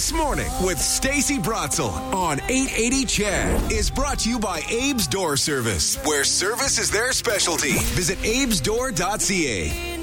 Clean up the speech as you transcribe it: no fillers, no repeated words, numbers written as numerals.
This Morning with Stacey Bratzel on 880 CHED is brought to you by Abe's Door Service, where service is their specialty. Visit abesdoor.ca.